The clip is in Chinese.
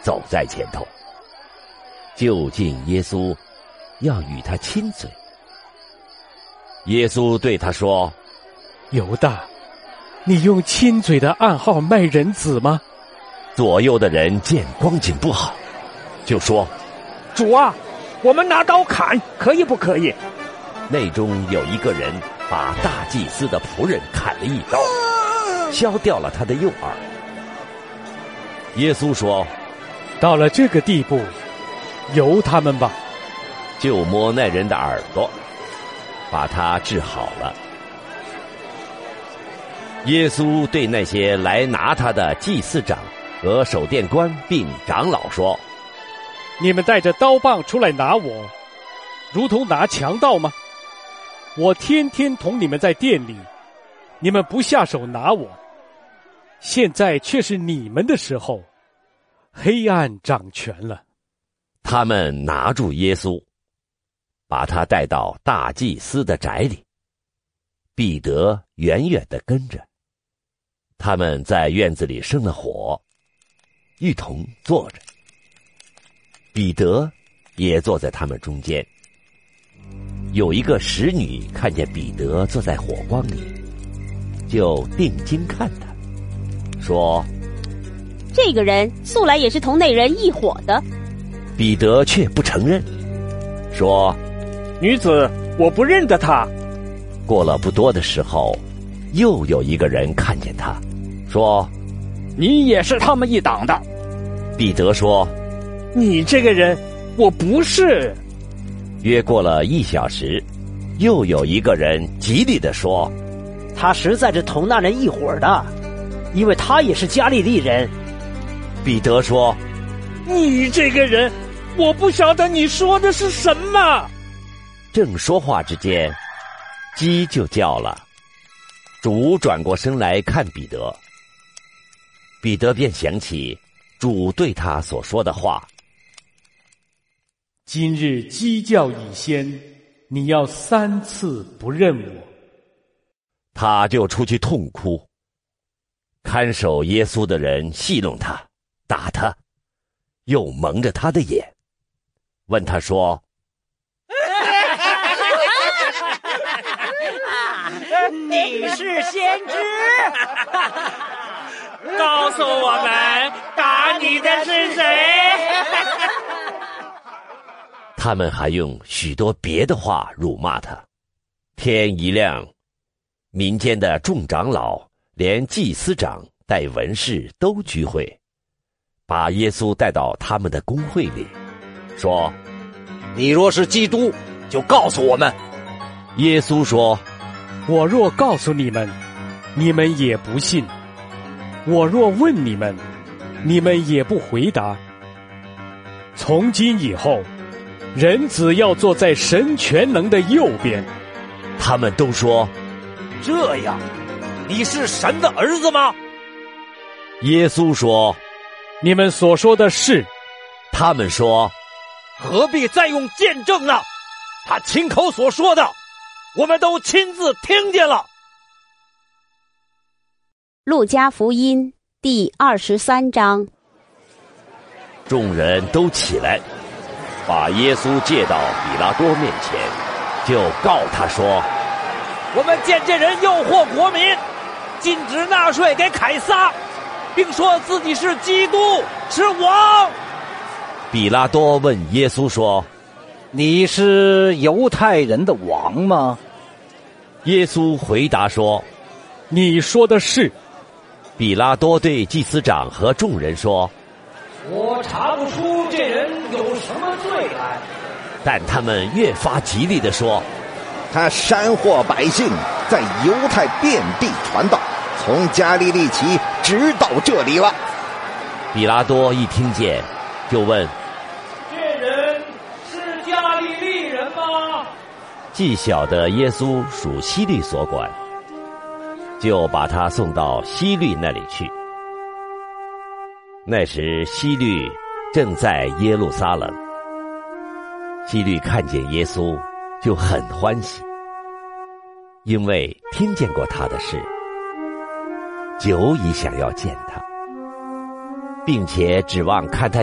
走在前头，就近耶稣，要与他亲嘴。耶稣对他说： 犹大，你用亲嘴的暗号卖人子吗？ 左右的人见光景不好，就说： 主啊，我们拿刀砍，可以不可以？ 内中有一个人把大祭司的仆人砍了一刀，削掉了他的右耳。耶稣说： 到了这个地步，由他们吧。 就摸那人的耳朵，把他治好了。耶稣对那些来拿他的祭司长和守殿官并长老说： 你们带着刀棒出来拿我，如同拿强盗吗？我天天同你们在店里，你们不下手拿我，现在却是你们的时候，黑暗掌权了。 他们拿住耶稣，把他带到大祭司的宅里，彼得远远地跟着。他们在院子里生了火，一同坐着，彼得也坐在他们中间。有一个使女看见彼得坐在火光里，就定睛看他，说： 这个人素来也是同那人一伙的。 彼得却不承认，说： 女子，我不认得他。 过了不多的时候，又有一个人看见他，说： 你也是他们一党的。 彼得说： 你这个人，我不是。 约过了1小时，又有一个人极力地说： 他实在是同那人一伙的，因为他也是加利利人。 彼得说： 你这个人，我不晓得你说的是什么。 正说话之间，鸡就叫了。主转过身来看彼得，彼得便想起主对他所说的话： 今日鸡叫已先，你要3次不认我。 他就出去痛哭。看守耶稣的人戏弄他，打他，又蒙着他的眼，问他说： 你是先知？ 告诉我们，打你的是谁？ 他们还用许多别的话辱骂他。天一亮，民间的众长老连祭司长带文士都聚会，把耶稣带到他们的公会里，说： 你若是基督，就告诉我们。 耶稣说： 我若告诉你们，你们也不信；我若问你们，你们也不回答。从今以后，人子要坐在神全能的右边。 他们都说： 这样，你是神的儿子吗？ 耶稣说： 你们所说的是。 他们说： 何必再用见证呢？他亲口所说的，我们都亲自听见了。 路加福音第23章。 众人都起来，把耶稣借到比拉多面前，就告他说： 我们见这人诱惑国民，禁止纳税给凯撒，并说自己是基督，是王。 比拉多问耶稣说： 你是犹太人的王吗？ 耶稣回答说： 你说的是。 比拉多对祭司长和众人说： 我查不出这人有什么罪来。 但他们越发极力地说： 他煽惑百姓，在犹太遍地传道，从加利利起，直到这里了。 比拉多一听见，就问： 这人是加利利人吗？ 既晓得耶稣属希律所管，就把他送到希律那里去。那时希律正在耶路撒冷。希律看见耶稣，就很欢喜，因为听见过他的事，久已想要见他，并且指望看他